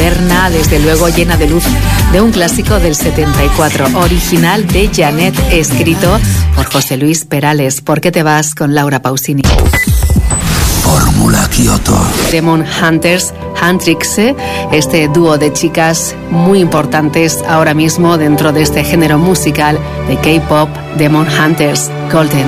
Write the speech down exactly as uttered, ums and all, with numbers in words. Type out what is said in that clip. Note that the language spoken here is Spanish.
moderna, desde luego llena de luz, de un clásico del setenta y cuatro, original de Janet, escrito por José Luis Perales. ¿Por qué te vas? Con Laura Pausini. Fórmula Kioto. Demon Hunters, Huntrix, este dúo de chicas muy importantes ahora mismo dentro de este género musical de K-pop, Demon Hunters, Golden.